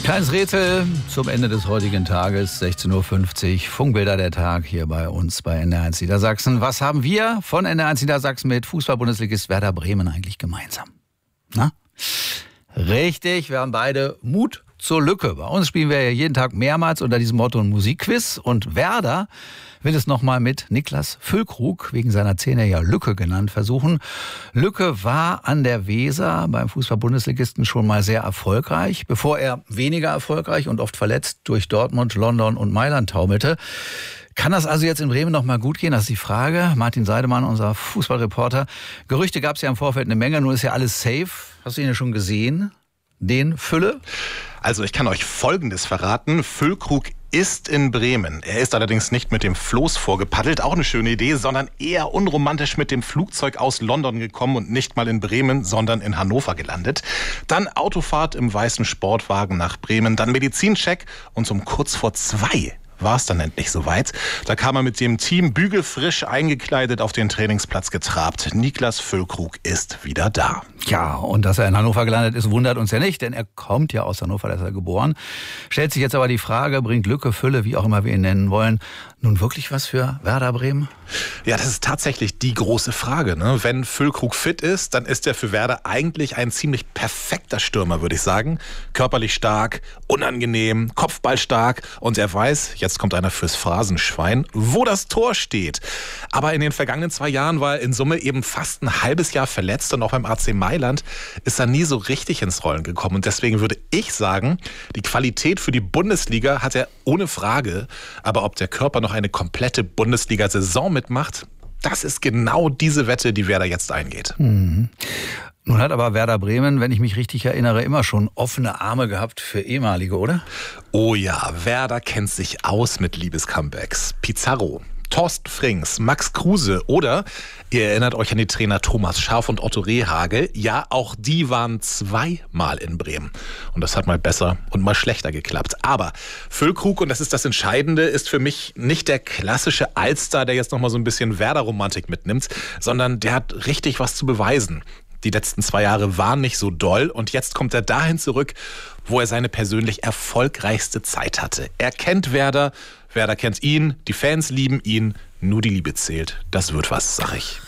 Kleines Rätsel zum Ende des heutigen Tages, 16.50 Uhr, Funkbilder der Tag hier bei uns bei NDR1 Niedersachsen. Was haben wir von NDR1 Niedersachsen mit Fußball-Bundesligist Werder Bremen eigentlich gemeinsam? Na? Richtig, wir haben beide Mut zur Lücke. Bei uns spielen wir ja jeden Tag mehrmals unter diesem Motto ein Musikquiz und Werder will es nochmal mit Niklas Füllkrug, wegen seiner Szene ja Lücke genannt, versuchen. Lücke war an der Weser beim Fußball-Bundesligisten schon mal sehr erfolgreich, bevor er weniger erfolgreich und oft verletzt durch Dortmund, London und Mailand taumelte. Kann das also jetzt in Bremen noch mal gut gehen? Das ist die Frage. Martin Seidemann, unser Fußballreporter. Gerüchte gab es ja im Vorfeld eine Menge, nun ist ja alles safe. Hast du ihn ja schon gesehen? Den Fülle? Also ich kann euch Folgendes verraten. Füllkrug ist in Bremen. Er ist allerdings nicht mit dem Floß vorgepaddelt, auch eine schöne Idee, sondern eher unromantisch mit dem Flugzeug aus London gekommen und nicht mal in Bremen, sondern in Hannover gelandet. Dann Autofahrt im weißen Sportwagen nach Bremen, dann Medizincheck und um kurz vor 2 war es dann endlich soweit. Da kam er mit dem Team bügelfrisch eingekleidet auf den Trainingsplatz getrabt. Niklas Füllkrug ist wieder da. Ja, und dass er in Hannover gelandet ist, wundert uns ja nicht, denn er kommt ja aus Hannover, da ist er geboren. Stellt sich jetzt aber die Frage, bringt Lücke, Fülle, wie auch immer wir ihn nennen wollen, nun wirklich was für Werder Bremen? Ja, das ist tatsächlich die große Frage, ne? Wenn Füllkrug fit ist, dann ist er für Werder eigentlich ein ziemlich perfekter Stürmer, würde ich sagen. Körperlich stark, unangenehm, kopfballstark und er weiß, jetzt kommt einer fürs Phrasenschwein, wo das Tor steht. Aber in den vergangenen 2 Jahren war er in Summe eben fast ein halbes Jahr verletzt und auch beim AC Mailand ist er nie so richtig ins Rollen gekommen. Und deswegen würde ich sagen, die Qualität für die Bundesliga hat er ohne Frage. Aber ob der Körper noch eine komplette Bundesliga-Saison mitmacht, das ist genau diese Wette, die Werder jetzt eingeht. Mhm. Nun hat aber Werder Bremen, wenn ich mich richtig erinnere, immer schon offene Arme gehabt für ehemalige, oder? Oh ja, Werder kennt sich aus mit Liebescomebacks. Pizarro, Thorsten Frings, Max Kruse oder, ihr erinnert euch an die Trainer Thomas Schaaf und Otto Rehhagel, ja, auch die waren 2-mal in Bremen. Und das hat mal besser und mal schlechter geklappt. Aber Füllkrug, und das ist das Entscheidende, ist für mich nicht der klassische Allstar, der jetzt nochmal so ein bisschen Werder-Romantik mitnimmt, sondern der hat richtig was zu beweisen. Die letzten 2 Jahre waren nicht so doll und jetzt kommt er dahin zurück, wo er seine persönlich erfolgreichste Zeit hatte. Er kennt Werder, Werder kennt ihn, die Fans lieben ihn, nur die Liebe zählt. Das wird was, sag ich.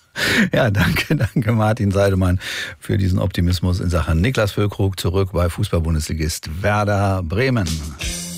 Ja, danke Martin Seidemann für diesen Optimismus in Sachen Niklas Füllkrug zurück bei Fußball-Bundesligist Werder Bremen.